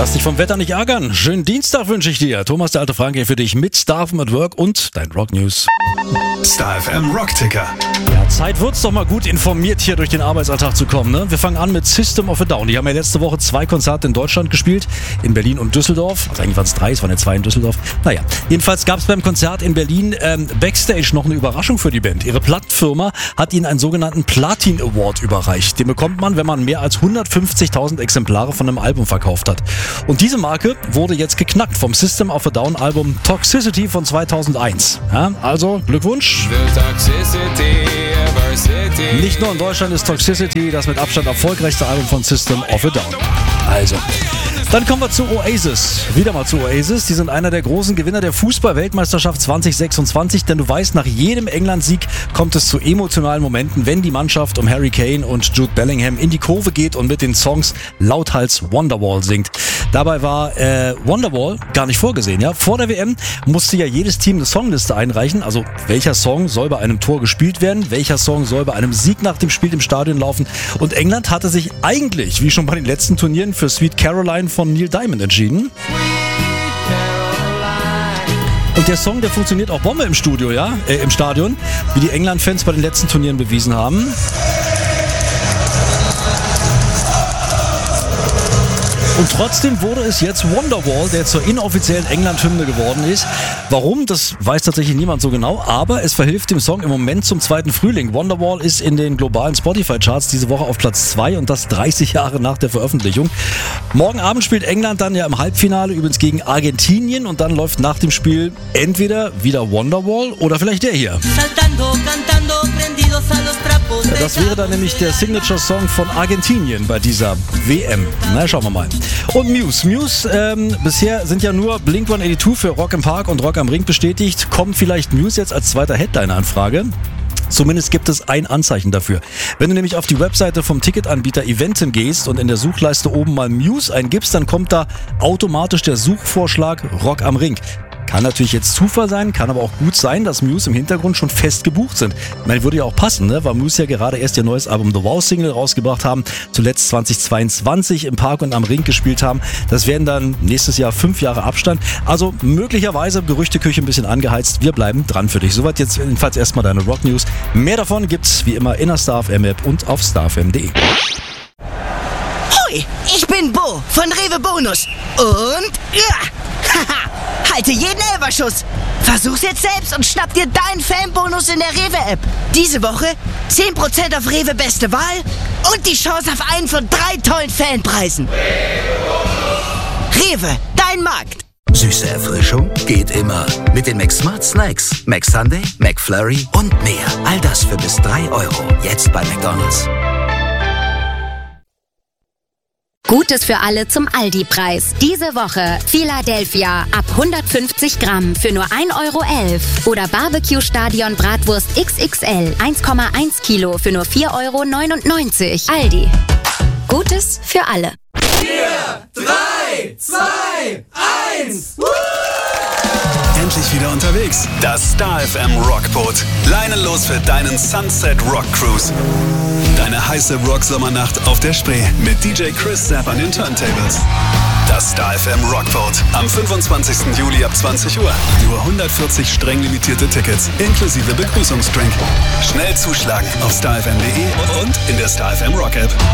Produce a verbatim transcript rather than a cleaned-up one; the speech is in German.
Lass dich vom Wetter nicht ärgern. Schönen Dienstag wünsche ich dir. Thomas, der alte Frank, hier für dich mit Star F M at Work und dein Rock News. Star F M Rock-Ticker. Ja, Zeit wird's doch mal gut informiert hier durch den Arbeitsalltag zu kommen. Ne? Wir fangen an mit System of a Down. Die haben ja letzte Woche zwei Konzerte in Deutschland gespielt, in Berlin und Düsseldorf. Also eigentlich waren es drei, es waren ja zwei in Düsseldorf. Naja, jedenfalls gab es beim Konzert in Berlin ähm, Backstage noch eine Überraschung für die Band. Ihre Plattenfirma hat ihnen einen sogenannten Platin Award überreicht. Den bekommt man, wenn man mehr als hundertfünfzigtausend Exemplare von einem Album verkauft hat. Und diese Marke wurde jetzt geknackt vom System of a Down Album Toxicity von zweitausendeins. Ja, also Glückwunsch. Nicht nur in Deutschland ist Toxicity das mit Abstand erfolgreichste Album von System of a Down. Also, dann kommen wir zu Oasis. Wieder mal zu Oasis. Die sind einer der großen Gewinner der Fußball-Weltmeisterschaft zwanzig sechsundzwanzig. Denn du weißt, nach jedem England-Sieg kommt es zu emotionalen Momenten, wenn die Mannschaft um Harry Kane und Jude Bellingham in die Kurve geht und mit den Songs lauthals Wonderwall singt. Dabei war äh, Wonderwall gar nicht vorgesehen. Ja? Vor der W M musste ja jedes Team eine Songliste einreichen. Also welcher Song soll bei einem Tor gespielt werden, welcher Song soll bei einem Sieg nach dem Spiel im Stadion laufen. Und England hatte sich eigentlich, wie schon bei den letzten Turnieren, für Sweet Caroline von Neil Diamond entschieden. Und der Song, der funktioniert auch Bombe im Studio, ja, äh, im Stadion, wie die England-Fans bei den letzten Turnieren bewiesen haben. Und trotzdem wurde es jetzt Wonderwall, der zur inoffiziellen England-Hymne geworden ist. Warum, das weiß tatsächlich niemand so genau, aber es verhilft dem Song im Moment zum zweiten Frühling. Wonderwall ist in den globalen Spotify-Charts diese Woche auf Platz zwei und das dreißig Jahre nach der Veröffentlichung. Morgen Abend spielt England dann ja im Halbfinale übrigens gegen Argentinien und dann läuft nach dem Spiel entweder wieder Wonderwall oder vielleicht der hier. Das wäre dann nämlich der Signature-Song von Argentinien bei dieser W M. Na, schauen wir mal. Und Muse. Muse, ähm, bisher sind ja nur Blink hundertzweiundachtzig für Rock im Park und Rock am Ring bestätigt. Kommt vielleicht Muse jetzt als zweiter Headliner in Frage? Zumindest gibt es ein Anzeichen dafür. Wenn du nämlich auf die Webseite vom Ticketanbieter Eventim gehst und in der Suchleiste oben mal Muse eingibst, dann kommt da automatisch der Suchvorschlag Rock am Ring. Kann natürlich jetzt Zufall sein, kann aber auch gut sein, dass Muse im Hintergrund schon fest gebucht sind. Ich meine, würde ja auch passen, ne? Weil Muse ja gerade erst ihr neues Album The Wow Single rausgebracht haben, zuletzt zweitausendzweiundzwanzig im Park und am Ring gespielt haben. Das werden dann nächstes Jahr fünf Jahre Abstand. Also möglicherweise Gerüchteküche ein bisschen angeheizt. Wir bleiben dran für dich. Soweit jetzt jedenfalls erstmal deine Rock News. Mehr davon gibt's wie immer in der Star F M App und auf star f m punkt d e. Hoi, ich bin Bo von Rewe Bonus und ja, haha, halte jeden Elferschuss. Versuch's jetzt selbst und schnapp dir deinen Fanbonus in der Rewe-App. Diese Woche zehn Prozent auf Rewe Beste Wahl und die Chance auf einen von drei tollen Fanpreisen. Rewe, dein Markt. Süße Erfrischung geht immer. Mit den McSmart Snacks. McSunday, McFlurry und mehr. All das für bis drei Euro. Jetzt bei McDonald's. Gutes für alle zum Aldi-Preis. Diese Woche Philadelphia ab hundertfünfzig Gramm für nur ein Euro elf. Oder Barbecue Stadion Bratwurst X X L eins Komma eins Kilo für nur vier Euro neunundneunzig. Aldi. Gutes für alle. vier, drei, zwei, eins. Endlich wieder unterwegs. Das Star F M Rockboot. Leinenlos für deinen Sunset Rock Cruise. Deine heiße Rock-Sommernacht auf der Spree mit D J Chris Sapp an den Turntables. Das Star F M Rockboat. Am fünfundzwanzigsten Juli ab zwanzig Uhr. Nur hundertvierzig streng limitierte Tickets inklusive Begrüßungsdrink. Schnell zuschlagen auf star f m punkt d e und in der Star F M Rock App.